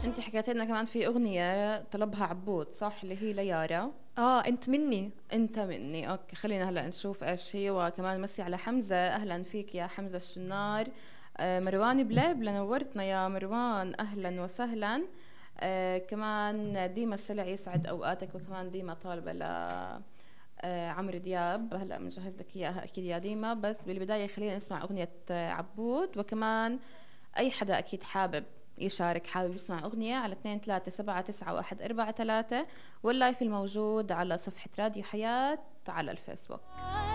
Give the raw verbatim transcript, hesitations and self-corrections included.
انت حكيت لنا كمان في اغنيه طلبها عبود، صح؟ اللي هي ليارا. اه انت مني. انت مني. اوكي، خلينا هلا نشوف ايش هي. وكمان مسي على حمزه، اهلا فيك يا حمزه الشنار. آه مروان بليبله، نورتنا يا مروان، اهلا وسهلا. آه كمان ديما السلع يسعد اوقاتك، وكمان ديما طالبه ل آه عمرو دياب، هلا بنجهز لك اياها اكيد يا ديما. بس بالبدايه خلينا نسمع اغنيه آه، عبود. وكمان اي حدا اكيد حابب يشارك، حابب يسمع أغنية، على اثنين ثلاثة سبعة تسعة واحد أربعة ثلاثة، واللايف الموجود على صفحة راديو حياة على الفيسبوك.